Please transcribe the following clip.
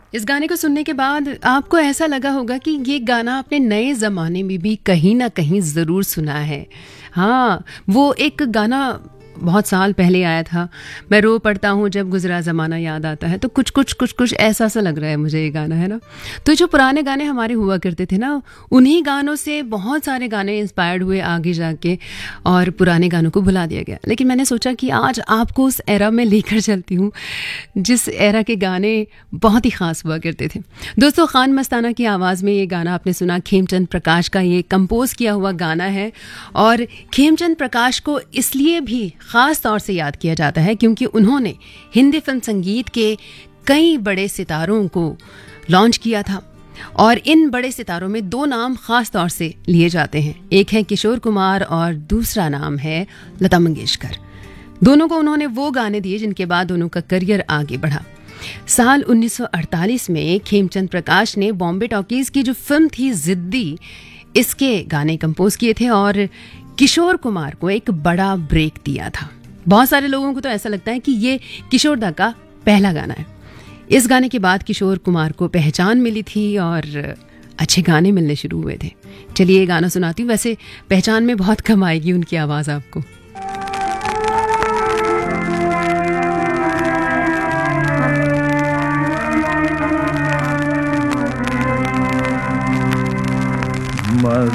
इस गाने को सुनने के बाद आपको ऐसा लगा होगा कि ये गाना आपने नए ज़माने में भी कहीं ना कहीं ज़रूर सुना है। हाँ, वो एक गाना बहुत साल पहले आया था, मैं रो पड़ता हूँ जब गुजरा ज़माना याद आता है। तो कुछ ऐसा सा लग रहा है मुझे ये गाना, है ना। तो जो पुराने गाने हमारे हुआ करते थे ना, उन्हीं गानों से बहुत सारे गाने इंस्पायर्ड हुए आगे जाके और पुराने गानों को भुला दिया गया। लेकिन मैंने सोचा कि आज आपको उस एरा में लेकर चलती हूँ जिस एरा के गाने बहुत ही ख़ास हुआ करते थे। दोस्तों, खान मस्ताना की आवाज़ में ये गाना आपने सुना, खेमचंद प्रकाश का ये कंपोज किया हुआ गाना है। और खेमचंद प्रकाश को इसलिए भी ख़ास तौर से याद किया जाता है क्योंकि उन्होंने हिंदी फिल्म संगीत के कई बड़े सितारों को लॉन्च किया था। और इन बड़े सितारों में दो नाम ख़ास तौर से लिए जाते हैं, एक है किशोर कुमार और दूसरा नाम है लता मंगेशकर। दोनों को उन्होंने वो गाने दिए जिनके बाद दोनों का करियर आगे बढ़ा। साल 1948 में खेमचंद प्रकाश ने बॉम्बे टॉकीज की जो फिल्म थी जिद्दी, इसके गाने कंपोज किए थे और किशोर कुमार को एक बड़ा ब्रेक दिया था। बहुत सारे लोगों को तो ऐसा लगता है कि ये किशोर दा का पहला गाना है। इस गाने के बाद किशोर कुमार को पहचान मिली थी और अच्छे गाने मिलने शुरू हुए थे। चलिए ये गाना सुनाती हूँ। वैसे पहचान में बहुत कम आएगी उनकी आवाज़ आपको।